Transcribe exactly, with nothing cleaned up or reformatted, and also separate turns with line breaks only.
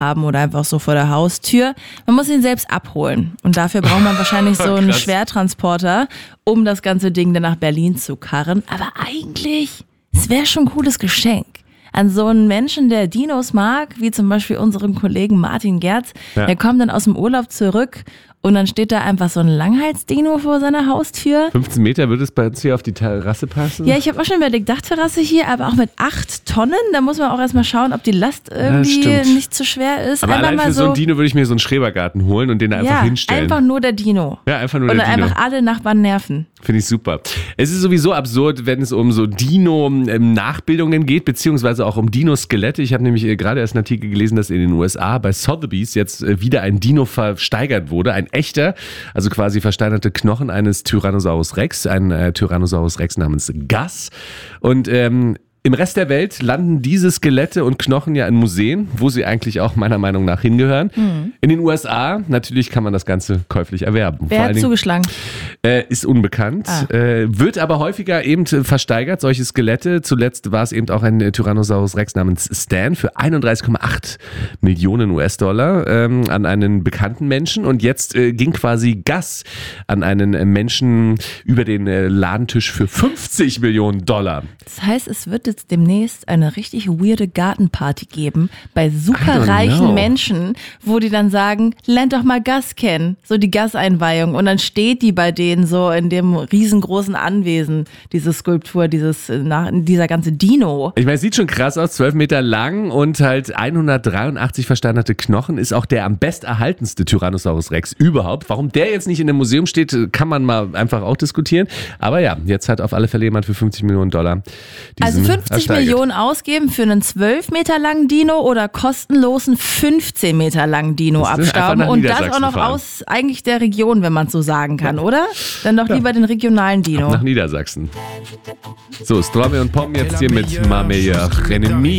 haben oder einfach so vor der Haustür. Man muss ihn selbst abholen und dafür braucht man wahrscheinlich so einen Schwertransporter, um das ganze Ding dann nach Berlin zu karren. Aber eigentlich, es wäre schon ein cooles Geschenk. An so einen Menschen, der Dinos mag, wie zum Beispiel unseren Kollegen Martin Gerz, ja. Der kommt dann aus dem Urlaub zurück und dann steht da einfach so ein Langhalsdino vor seiner Haustür.
fünfzehn Meter würde es bei uns hier auf die Terrasse passen?
Ja, ich habe auch schon überlegt, Dachterrasse hier, aber auch mit acht Tonnen, da muss man auch erstmal schauen, ob die Last irgendwie ja, nicht zu schwer ist.
Aber
einfach
allein
mal
für so
so
einen Dino würde ich mir so einen Schrebergarten holen und den da einfach
ja,
hinstellen.
einfach nur der Dino.
Ja, einfach nur
Oder
der Dino.
Oder einfach alle Nachbarn nerven.
Finde ich super. Es ist sowieso absurd, wenn es um so Dino-Nachbildungen geht, beziehungsweise auch um Dino-Skelette. Ich habe nämlich gerade erst einen Artikel gelesen, dass in den U S A bei Sotheby's jetzt wieder ein Dino versteigert wurde. Ein echter, also quasi versteinerte Knochen eines Tyrannosaurus Rex, ein äh, Tyrannosaurus Rex namens Gus. Und ähm, im Rest der Welt landen diese Skelette und Knochen ja in Museen, wo sie eigentlich auch meiner Meinung nach hingehören. Mhm. In den U S A, natürlich kann man das Ganze käuflich erwerben.
Wer
Vor
hat zugeschlagen?
Äh, ist unbekannt, ah. äh, wird aber häufiger eben versteigert, solche Skelette. Zuletzt war es eben auch ein Tyrannosaurus Rex namens Stan für einunddreißig Komma acht Millionen U S-Dollar ähm, an einen bekannten Menschen. Und jetzt äh, ging quasi Gus an einen Menschen über den äh, Ladentisch für fünfzig Millionen Dollar.
Das heißt, es wird jetzt demnächst eine richtig weirde Gartenparty geben bei superreichen Menschen, wo die dann sagen, lernt doch mal Gus kennen, so die Gus-Einweihung. Und dann steht die bei denen so in dem riesengroßen Anwesen, diese Skulptur, dieses, dieser ganze Dino.
Ich meine, es sieht schon krass aus, zwölf Meter lang und halt hundertdreiundachtzig versteinerte Knochen, ist auch der am besterhaltenste Tyrannosaurus Rex überhaupt. Warum der jetzt nicht in einem Museum steht, kann man mal einfach auch diskutieren. Aber ja, jetzt hat auf alle Fälle jemand für fünfzig Millionen Dollar
also fünfzig Millionen ausgeben für einen zwölf Meter langen Dino oder kostenlosen fünfzehn Meter langen Dino abstauben und das auch noch fahren. Aus eigentlich der Region, wenn man es so sagen kann, ja. Oder? Dann doch ja. lieber den regionalen Dino.
Ab nach Niedersachsen. So, Stromae und Pom jetzt hier mit Ma Meilleur Ennemi.